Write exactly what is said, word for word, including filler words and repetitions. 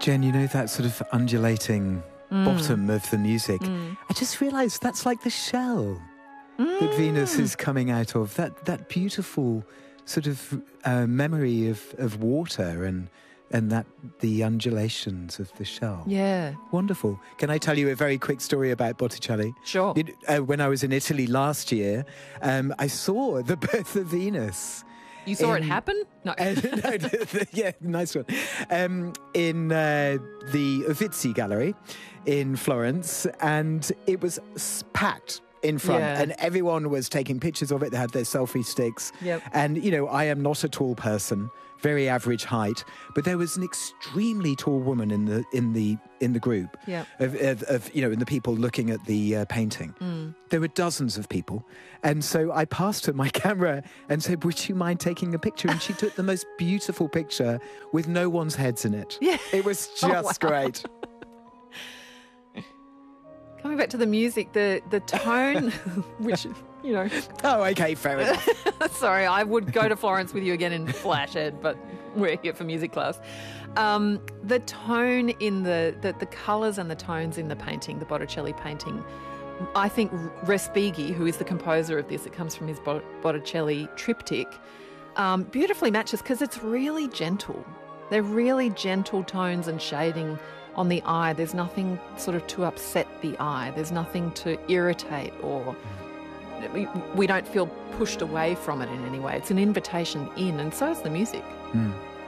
Jen, you know that sort of undulating mm. bottom of the music? Mm. I just realised that's like the shell mm. that Venus is coming out of. That that beautiful sort of uh, memory of, of water and and that the undulations of the shell. Yeah. Wonderful. Can I tell you a very quick story about Botticelli? Sure. It, uh, when I was in Italy last year, um, I saw the birth of Venus. You saw in, it happen? No. Uh, no yeah, nice one. Um, in uh, the Uffizi Gallery in Florence, and it was packed in front, yeah. and everyone was taking pictures of it. They had their selfie sticks. Yep. And, you know, I am not a tall person, very average height, but there was an extremely tall woman in the in the in the group yep. of, of, of you know, in the people looking at the uh, painting. Mm. There were dozens of people, and so I passed her my camera and said, "Would you mind taking a picture?" And she took the most beautiful picture with no one's heads in it. Yeah. It was just oh, wow. great. Coming back to the music, the the tone, which, you know... Oh, okay, fair enough. Sorry, I would go to Florence with you again in flash, Ed, but we're here for music class. Um, the tone in the, the, the colours and the tones in the painting, the Botticelli painting, I think Respighi, who is the composer of this, it comes from his Botticelli triptych, um, beautifully matches because it's really gentle. They're really gentle tones and shading on the eye. There's nothing sort of to upset the eye. There's nothing to irritate, or we, we don't feel pushed away from it in any way. It's an invitation in, and so is the music. Mm.